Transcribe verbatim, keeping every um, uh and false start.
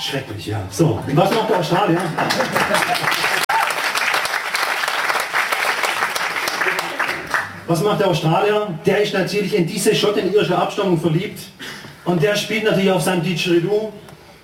Schrecklich, ja. So, und was macht der Australier? Was macht der Australier? Der ist natürlich in diese schottinische Abstammung verliebt. Und der spielt natürlich auf seinem Didgeridoo